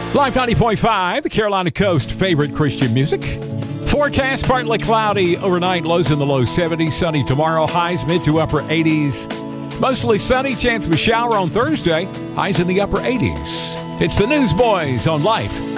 Live 90.5, the Carolina Coast favorite Christian music. Forecast partly cloudy overnight, lows in the low 70s. Sunny tomorrow, highs mid to upper 80s. Mostly sunny, chance of a shower on Thursday, highs in the upper 80s. It's the Newsboys on Life